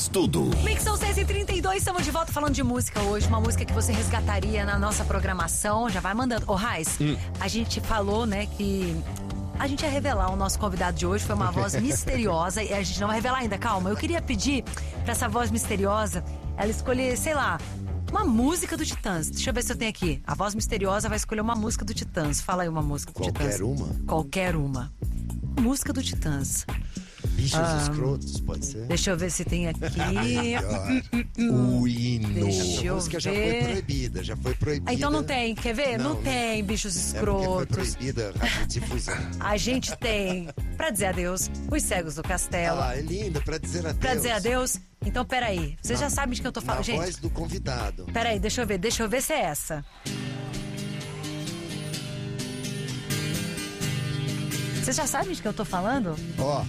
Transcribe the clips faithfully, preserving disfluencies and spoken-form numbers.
tudo. Mix são seis e trinta e dois, estamos de volta falando de música hoje. Uma música que você resgataria na nossa programação. Já vai mandando. Ô, Raiz, hum. a gente falou, né, que a gente ia revelar o nosso convidado de hoje. Foi uma voz misteriosa e a gente não vai revelar ainda, calma. Eu queria pedir pra essa voz misteriosa ela escolher, sei lá, uma música do Titãs. Deixa eu ver se eu tenho aqui. A voz misteriosa vai escolher uma música do Titãs. Fala aí uma música do Qualquer Titãs. uma? Qualquer uma. Música do Titãs. Bichos Ah, escrotos, pode ser? Deixa eu ver se tem aqui. O hino. Deixa eu A música ver. já foi proibida, já foi proibida. Ah, então não tem, quer ver? Não, Não, tem, bichos É porque foi escrotos. proibida a radiodifusão. A gente tem, pra dizer adeus, Os Cegos do Castelo. Ah, é linda, pra dizer adeus. Pra dizer adeus, então peraí. Vocês já sabem de que eu tô falando, Na gente. voz do convidado. Peraí, deixa eu ver, deixa eu ver se é essa. Vocês já sabem de que eu tô falando? Ó,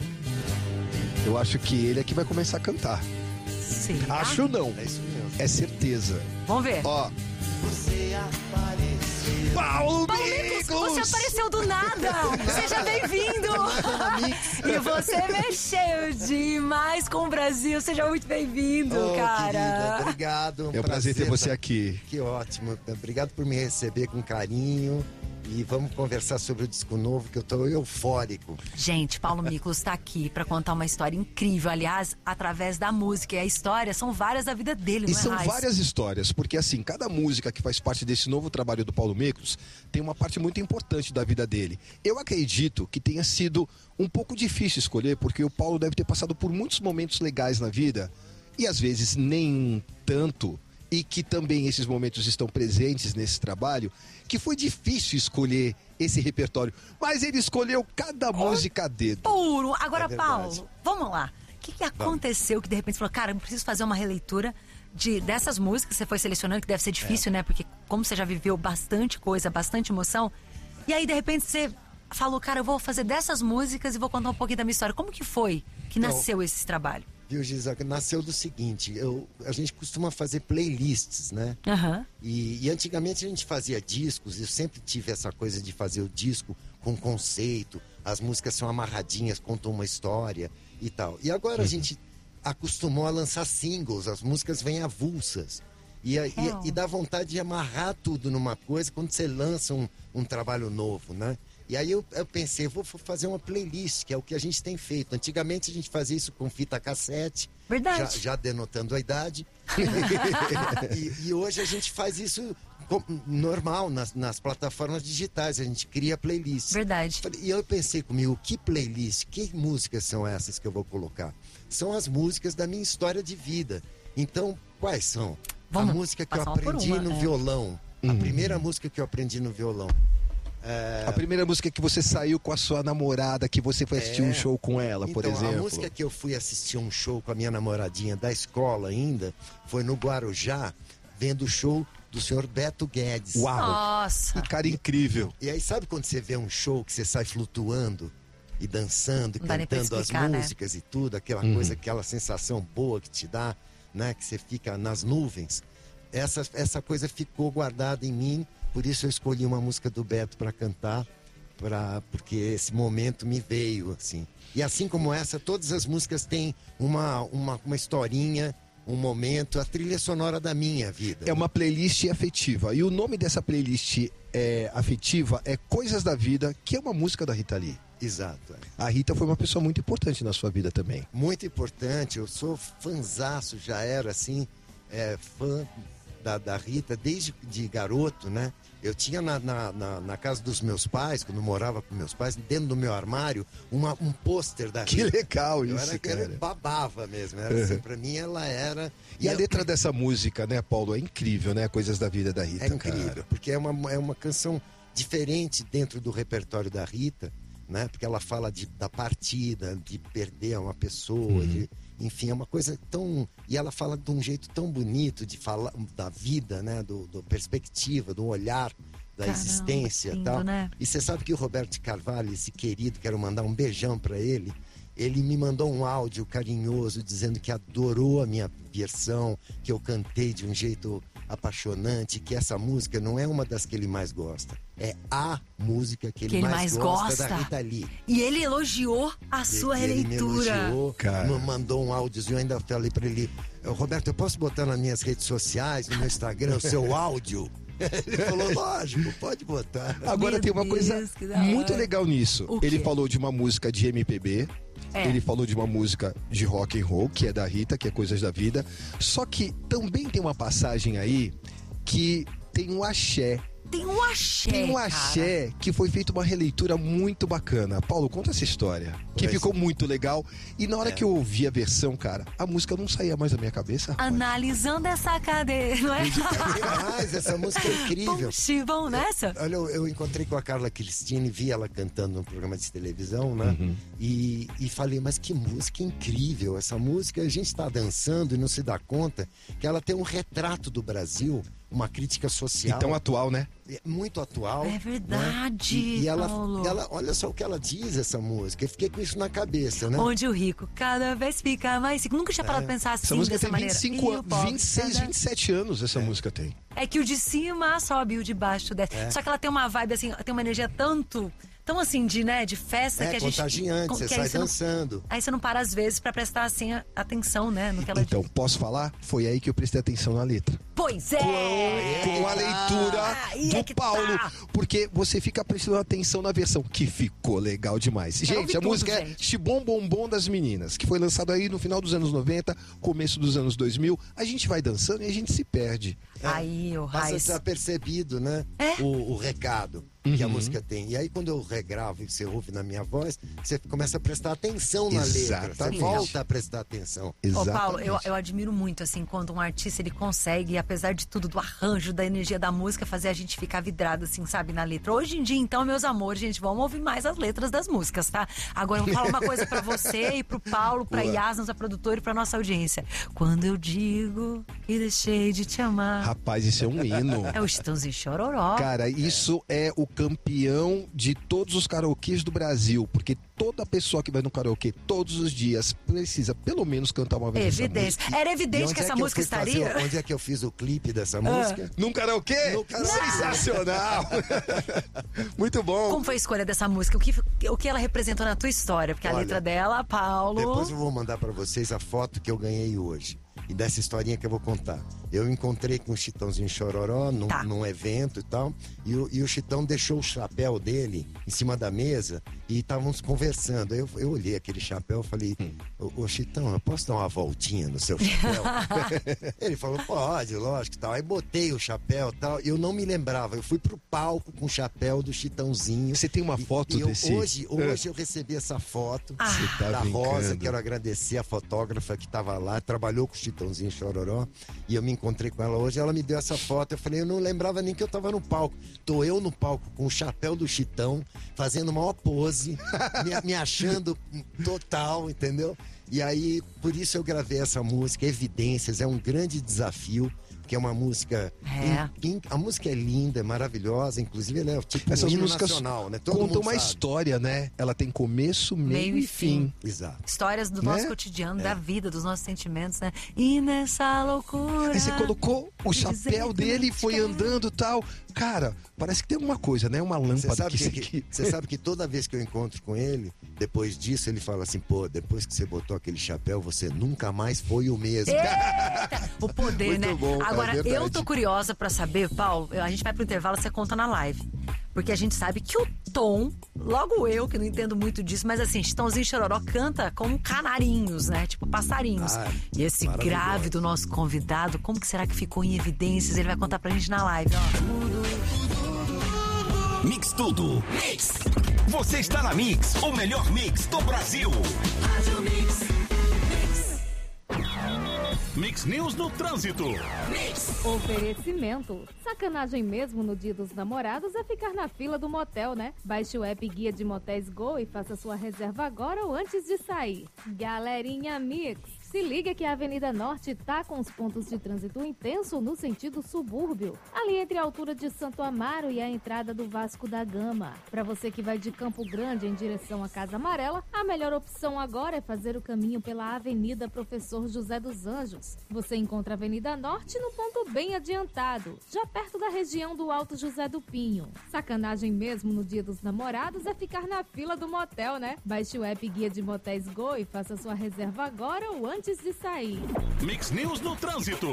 eu acho que ele é que vai começar a cantar. Sim. Acho não, É isso mesmo. é certeza. Vamos ver. Ó, Você apareceu. Paulo Paulo Micos, você apareceu do nada! Seja bem-vindo! E você mexeu demais com o Brasil. Seja muito bem-vindo, Oh, cara. querida, obrigado. É um prazer ter você tá- aqui. Que ótimo. Obrigado por me receber com carinho. E vamos conversar sobre o disco novo, que eu tô eufórico. Gente, Paulo Miklos está aqui para contar uma história incrível. Aliás, através da música. E a história são várias da vida dele, E não é, são Raiz? várias histórias, porque assim, cada música que faz parte desse novo trabalho do Paulo Miklos tem uma parte muito importante da vida dele. Eu acredito que tenha sido um pouco difícil escolher, porque o Paulo deve ter passado por muitos momentos legais na vida, e às vezes nem tanto, e que também esses momentos estão presentes nesse trabalho, que foi difícil escolher esse repertório. Mas ele escolheu cada música a dedo. Puro. Agora, É verdade. Paulo, vamos lá. O que, que aconteceu que de repente você falou, cara, eu preciso fazer uma releitura de, dessas músicas que você foi selecionando, que deve ser difícil, né? Porque como você já viveu bastante coisa, bastante emoção, e aí de repente você falou, cara, eu vou fazer dessas músicas e vou contar um pouquinho da minha história. Como que foi que Então, nasceu esse trabalho? Viu, Gisele? Nasceu do seguinte, eu, a gente costuma fazer playlists, né? Aham. E, e antigamente a gente fazia discos, eu sempre tive essa coisa de fazer o disco com conceito, as músicas são amarradinhas, contam uma história e tal. E agora a gente acostumou a lançar singles, as músicas vêm avulsas. E, a- e, e dá vontade de amarrar tudo numa coisa quando você lança um, um trabalho novo, né? E aí eu, eu pensei, vou f- fazer uma playlist, que é o que a gente tem feito. Antigamente a gente fazia isso com fita cassete. Verdade. Já, já denotando a idade. e, e hoje a gente faz isso com- normal nas, nas plataformas digitais. A gente cria playlists. Verdade. Falei- E eu pensei comigo, que playlist, que músicas são essas que eu vou colocar? São as músicas da minha história de vida. Então, quais são? Vamos a música que eu passar uma por aprendi uma, no é. violão. A Uhum. primeira música que eu aprendi no violão. A primeira música que você saiu com a sua namorada, que você foi assistir É. um show com ela, por Então, exemplo. a música que eu fui assistir um show com a minha namoradinha da escola ainda, foi no Guarujá, vendo o show do senhor Beto Guedes. Uau! Nossa. Que cara incrível. E aí, sabe quando você vê um show que você sai flutuando e dançando e Não dá nem pra cantando as explicar, né? músicas e tudo, aquela Uhum. coisa, aquela sensação boa que te dá, né? Que você fica nas nuvens. Essa, essa coisa ficou guardada em mim, por isso eu escolhi uma música do Beto para cantar, pra, porque esse momento me veio, assim. E assim como essa, todas as músicas têm uma, uma, uma historinha, um momento, a trilha sonora da minha vida. É uma playlist afetiva. E o nome dessa playlist é, afetiva é Coisas da Vida, que é uma música da Rita Lee. Exato. é. A Rita foi uma pessoa muito importante na sua vida também. Muito importante, eu sou fanzaço, já era assim, é, fã da, da Rita desde de garoto, né? Eu tinha na, na, na, na casa dos meus pais, quando eu morava com meus pais, dentro do meu armário, uma, um pôster da Que Rita. legal Eu isso, era, cara. eu babava mesmo, era assim, pra mim ela era... E a eu- letra dessa música, né, Paulo, é incrível, né? Coisas da Vida da Rita, É incrível, cara. porque é uma, é uma canção diferente dentro do repertório da Rita, né? Porque ela fala de, da partida, de perder uma pessoa, de, enfim, é uma coisa tão... E ela fala de um jeito tão bonito de falar da vida, né? Do, do perspectiva, do olhar, da Caramba, existência e lindo, tal. né? E você sabe que o Roberto Carvalho, esse querido, quero mandar um beijão pra ele, ele me mandou um áudio carinhoso dizendo que adorou a minha versão, que eu cantei de um jeito apaixonante, que essa música não é uma das que ele mais gosta. É a música que ele, que ele mais, mais gosta, gosta da Rita Lee. E ele elogiou a sua ele releitura. Ele me elogiou, cara. me mandou um áudiozinho, eu ainda falei pra ele, Roberto, eu posso botar nas minhas redes sociais, no meu Instagram, o seu áudio? Ele falou, lógico, pode botar. Agora Meu tem uma coisa Deus, que da muito hora. legal nisso. O quê? Ele falou de uma música de M P B. É. Ele falou de uma música de rock and roll, que é da Rita, que é Coisas da Vida. Só que também tem uma passagem aí que tem um axé. Tem um axé, Tem um cara. axé que foi feita uma releitura muito bacana. Paulo, conta essa história. Que Pois ficou é. muito legal. E na hora É. que eu ouvi a versão, cara, a música não saía mais da minha cabeça. rapaz. Analisando essa cadeira, não é? É demais, essa música é incrível. Vamos, Chivão, nessa? Olha, eu, eu encontrei com a Carla Cristine, vi ela cantando num programa de televisão, né? Uhum. E, e falei, mas que música incrível. Essa música, a gente está dançando e não se dá conta que ela tem um retrato do Brasil, uma crítica social. Então atual, né? É muito atual. É verdade, Né? E, e ela, Paulo. ela, olha só o que ela diz, essa música. Eu fiquei com isso na cabeça, né? Onde o rico cada vez fica mais rico. Nunca tinha parado pra pensar assim, Essa música dessa tem maneira. vinte e cinco E o anos, pobre vinte e seis, cada- vinte e sete anos essa música tem. É que o de cima sobe e o de baixo desce. É. Só que ela tem uma vibe assim, tem uma energia tanto, tão assim, de, né, de festa É que a gente... contagiante, com- você que aí sai não- dançando. Aí você não para às vezes pra prestar assim a- atenção, né, no que ela Então, diz. posso falar? Foi aí que eu prestei atenção na letra. Pois é! Com a leitura Aí do é que Paulo. tá. Porque você fica prestando atenção na versão, que ficou legal demais. Quero Gente, ouvir a tudo, música é gente. Chibom Bom Bom das Meninas, que foi lançado aí no final dos anos noventa, começo dos anos dois mil. A gente vai dançando e a gente se perde. Aí, o Passa Raiz. desapercebido, né? É. O, o recado Uhum. que a música tem. E aí, quando eu regravo e você ouve na minha voz, você começa a prestar atenção na letra. Você Exatamente. volta a prestar atenção. Ô, Exatamente. Paulo, eu, eu admiro muito, assim, quando um artista, ele consegue, apesar de tudo, do arranjo, da energia da música, fazer a gente ficar vidrado, assim, sabe, na letra. Hoje em dia, então, meus amores, gente, vamos ouvir mais as letras das músicas, tá? Agora, eu vou falar uma coisa pra você e pro Paulo, pra Boa. Yas, nossa produtora, e pra nossa audiência. Quando eu digo que deixei de te amar... Rapaz, isso é um hino. É o Chitãozinho Chororó. Cara, isso é o campeão de todos os karaokês do Brasil, porque toda pessoa que vai no karaokê todos os dias precisa pelo menos cantar uma vez essa Evidente. música. Era E evidente onde que é essa eu música fui fazer estaria... o- onde é que eu fiz o clipe dessa música? Num karaokê? No karaokê. Sensacional! Muito bom. Como foi a escolha dessa música? O que, o que ela representou na tua história? Porque a Olha, letra dela, Paulo... Depois eu vou mandar pra vocês a foto que eu ganhei hoje. E dessa historinha que eu vou contar. Eu encontrei com o Chitãozinho Chororó num, Tá. num evento e tal. E o, e o Chitão deixou o chapéu dele em cima da mesa e estávamos conversando. Aí eu, eu olhei aquele chapéu e falei: ô, ô Chitão, eu posso dar uma voltinha no seu chapéu? Ele falou: pode, lógico e tal. Aí botei o chapéu e tal. E eu não me lembrava. Eu fui pro palco com o chapéu do Chitãozinho. Você tem uma E- foto e eu- desse? Hoje, hoje eu recebi essa foto Ah. Você tá da brincando. Rosa. Quero agradecer a fotógrafa que estava lá, trabalhou com o Chitãozinho Chororó. E eu me encontrei com ela hoje. Ela me deu essa foto. Eu falei, eu não lembrava nem que eu tava no palco. Tô eu no palco com o chapéu do Chitão, fazendo uma pose, me, me achando total, entendeu? E aí, por isso eu gravei essa música, Evidências. É um grande desafio. Que é uma música. É. in- in- a música é linda, é maravilhosa. Inclusive, ela é tipo um Essas hino músicas nacional, né? Todo contam mundo uma sabe. história, né? Ela tem começo, meio, Meio e e fim. Exato. Histórias do Né? nosso cotidiano, da vida, dos nossos sentimentos, né? E nessa loucura... Aí você colocou o de dizer chapéu que dele e não te foi quero. andando e tal. Cara, parece que tem alguma coisa, né? Uma Você lâmpada sabe que, que, que... que- você sabe que toda vez que eu encontro com ele, depois disso, ele fala assim, pô, depois que você botou aquele chapéu, você nunca mais foi o mesmo. Eita! O poder, Muito né? bom, é Agora, verdade. eu tô curiosa pra saber, Paulo, a gente vai pro intervalo, você conta na live. Porque a gente sabe que o Tom, logo eu, que não entendo muito disso, mas assim, Chitãozinho Chororó canta como canarinhos, né? Tipo passarinhos. Ah, e esse maravilhoso. grave do nosso convidado, como que será que ficou em evidências? Ele vai contar pra gente na live, ó. Mix tudo. Mix. Você está na Mix, o melhor mix do Brasil. Mix News no trânsito. Oferecimento. Sacanagem mesmo no dia dos namorados é ficar na fila do motel, né? Baixe o app Guia de Motéis Go e faça sua reserva agora ou antes de sair. Galerinha Mix. Se liga que a Avenida Norte tá com os pontos de trânsito intenso no sentido subúrbio, ali entre a altura de Santo Amaro e a entrada do Vasco da Gama. Para você que vai de Campo Grande em direção à Casa Amarela, a melhor opção agora é fazer o caminho pela Avenida Professor José dos Anjos. Você encontra a Avenida Norte no ponto bem adiantado, já perto da região do Alto José do Pinho. Sacanagem mesmo no Dia dos Namorados é ficar na fila do motel, né? Baixe o app Guia de Motéis Go e faça sua reserva agora ou antes de sair. Mix News no trânsito.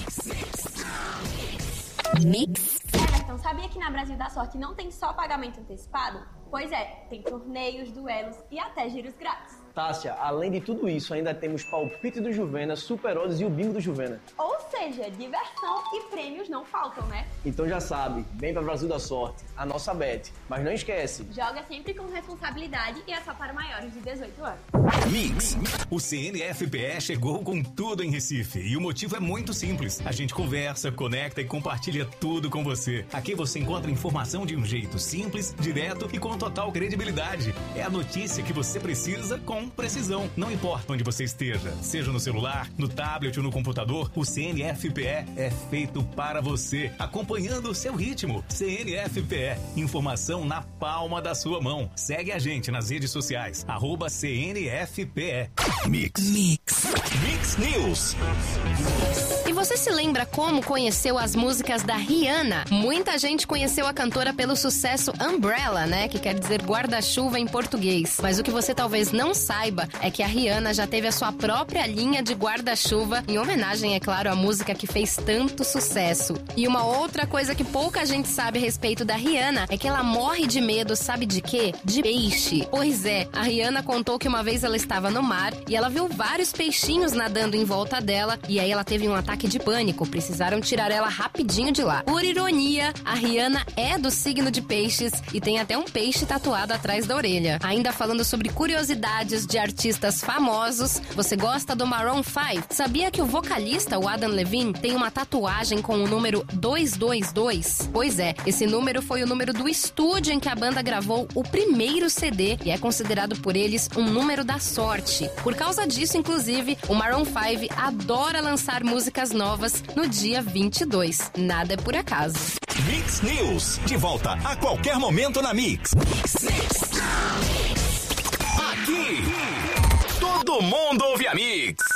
Mix. Everton, sabia que na Brasil da Sorte não tem só pagamento antecipado? Pois é, tem torneios, duelos e até giros grátis. Tássia, além de tudo isso, ainda temos palpite do Juvena, Super Odds e o bingo do Juvena. Ou seja, diversão e prêmios não faltam, né? Então já sabe, vem pra Brasil da Sorte, a nossa bet. Mas não esquece, joga sempre com responsabilidade e é só para maiores de dezoito anos. Mix. O C N F P E chegou com tudo em Recife e o motivo é muito simples. A gente conversa, conecta e compartilha tudo com você. Aqui você encontra informação de um jeito simples, direto e com total credibilidade. É a notícia que você precisa com precisão. Não importa onde você esteja, seja no celular, no tablet ou no computador, o C N F P E é feito para você, acompanhando o seu ritmo. C N F P E, informação na palma da sua mão. Segue a gente nas redes sociais, arroba C N F P E. Mix. Mix. Mix News. E você se lembra como conheceu as músicas da Rihanna? Muita gente conheceu a cantora pelo sucesso Umbrella, né? Que quer dizer guarda-chuva em português. Mas o que você talvez não saiba é que a Rihanna já teve a sua própria linha de guarda-chuva, em homenagem, é claro, à música que fez tanto sucesso. E uma outra coisa que pouca gente sabe a respeito da Rihanna é que ela morre de medo, sabe de quê? De peixe. Pois é, a Rihanna contou que uma vez ela estava no mar e ela viu vários peixinhos nadando em volta dela e aí ela teve um ataque de pânico, precisaram tirar ela rapidinho de lá. Por ironia, a Rihanna é do signo de peixes e tem até um peixe tatuado atrás da orelha. Ainda falando sobre curiosidades de artistas famosos, você gosta do Maroon cinco? Sabia que o vocalista, o Adam Levine, tem uma tatuagem com o número duzentos e vinte e dois? Pois é, esse número foi o número do estúdio em que a banda gravou o primeiro C D e é considerado por eles um número da sorte. Por causa disso, inclusive, o Maroon cinco adora lançar músicas novas no dia vinte e dois. Nada é por acaso. Mix News, de volta a qualquer momento na Mix. Aqui, todo mundo ouve a Mix.